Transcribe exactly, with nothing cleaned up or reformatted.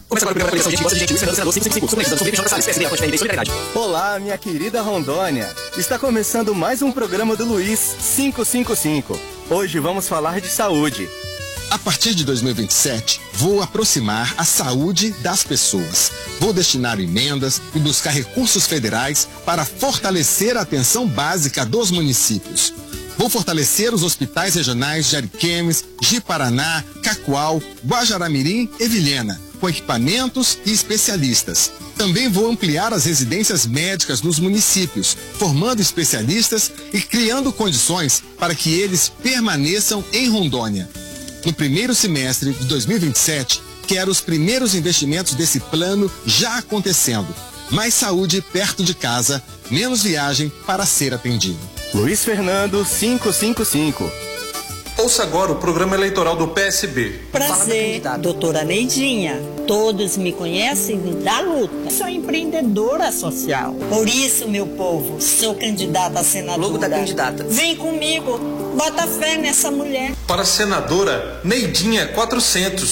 Começa agora o programa da coleção Gente Gosta de Gente, Luiz Fernando, senador quinhentos e cinquenta e cinco, suplementando sobre J. Salles, P S D, Apoio F N D e Solidariedade. Olá, minha querida Rondônia. Está começando mais um programa do Luiz quinhentos e cinquenta e cinco. Hoje vamos falar de saúde. A partir de dois mil e vinte e sete, vou aproximar a saúde das pessoas. Vou destinar emendas e buscar recursos federais para fortalecer a atenção básica dos municípios. Vou fortalecer os hospitais regionais de Ariquemes, Ji-Paraná, Cacoal, Guajará-Mirim e Vilhena, com equipamentos e especialistas. Também vou ampliar as residências médicas nos municípios, formando especialistas e criando condições para que eles permaneçam em Rondônia. No primeiro semestre de dois mil e vinte e sete, quero os primeiros investimentos desse plano já acontecendo. Mais saúde perto de casa, menos viagem para ser atendido. Luiz Fernando quinhentos e cinquenta e cinco. Ouça agora o programa eleitoral do P S B. Prazer, doutora Neidinha. Todos me conhecem da luta. Sou empreendedora social. Por isso, meu povo, sou candidata a senadora. Logo da candidata. Vem comigo, bota fé nessa mulher. Para a senadora Neidinha quatrocentos.